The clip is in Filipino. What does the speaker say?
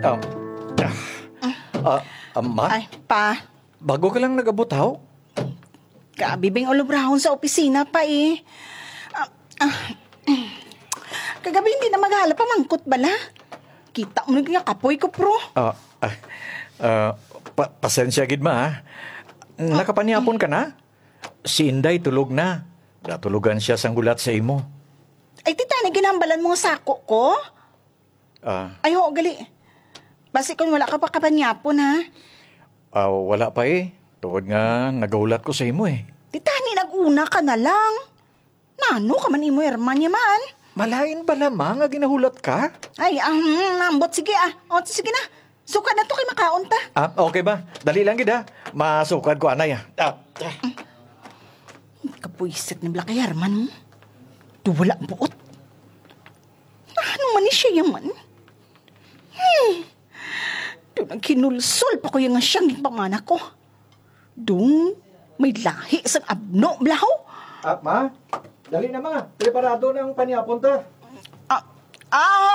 Ah, Ma, Ay, pa. bago ka lang nag-abutaw? Kabibing ulubrahon sa opisina pa eh. Ah, ah, Kagabi hindi na maghala pa mangkot bala. Kita mo nga kapoy ko, pro. Pasensya gid ma, ha? Nakapanyapon ka na? Si Inday tulog na. Natulugan siya sang gulat sa imo. Ay, titani, ginambalan mo nga sako ko? Ay, oo, gali. Basi kung wala ka pa kapanyapon, ha? Wala pa eh. Tuwad nga, nagahulat ko sa imo eh. Titani, nag-una ka na lang. Nano ka man imo, Herman, yaman. Malain ba lamang nga ginahulat ka? Ay, ambot, sige, O, sige na. Suka na to kay makaon ta. Okay ba? Dali lang gid ha. Masukad ko anay ha. Kapuisit ni Blakay, Herman. Wala buot. Ano man ni siya yaman? Doon ang kinulsol pa ko yung siyang pamana ko. Doon, may lahi sa abno, blahaw. Ma, dali na ma. Preparado ng panyapon ta.